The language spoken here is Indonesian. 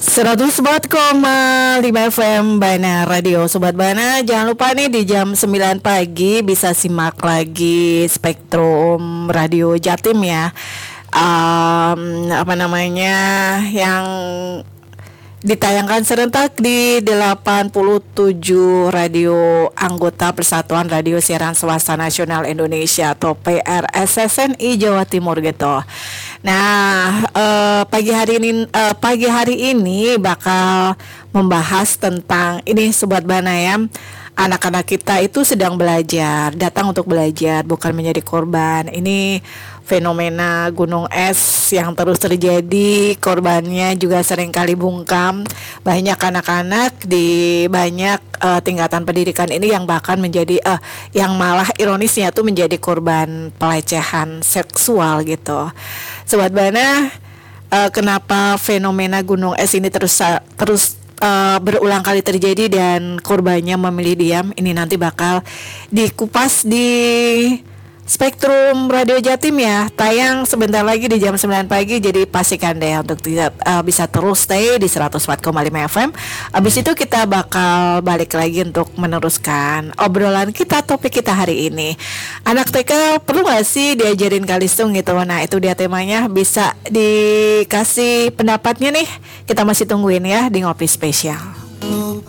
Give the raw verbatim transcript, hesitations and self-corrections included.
seratus empat koma lima F M Bana Radio. Sobat Bana, jangan lupa nih di jam sembilan pagi bisa simak lagi Spektrum Radio Jatim ya. Um, apa namanya yang ditayangkan serentak di delapan puluh tujuh radio anggota Persatuan Radio Siaran Swasta Nasional Indonesia atau P R S S N I Jawa Timur gitu. Nah, eh, pagi hari ini eh, pagi hari ini bakal membahas tentang ini Sobat Bana ya. Anak-anak kita itu sedang belajar, datang untuk belajar, bukan menjadi korban. Ini fenomena gunung es yang terus terjadi, korbannya juga sering kali bungkam. Banyak anak-anak di banyak uh, tingkatan pendidikan ini yang bahkan menjadi, uh, yang malah ironisnya tuh menjadi korban pelecehan seksual gitu. Sobat Bana, uh, kenapa fenomena gunung es ini terus terus Uh, berulang kali terjadi dan korbannya memilih diam? Ini nanti bakal dikupas di Spektrum Radio Jatim ya. Tayang sebentar lagi di jam sembilan pagi. Jadi pastikan deh untuk tidak uh, bisa terus stay di seratus empat koma lima F M. Abis itu kita bakal balik lagi untuk meneruskan obrolan kita, topik kita hari ini. Anak T K perlu gak sih diajarin kalistung gitu? Nah itu dia temanya. Bisa dikasih pendapatnya nih. Kita masih tungguin ya di Ngopi Spesial.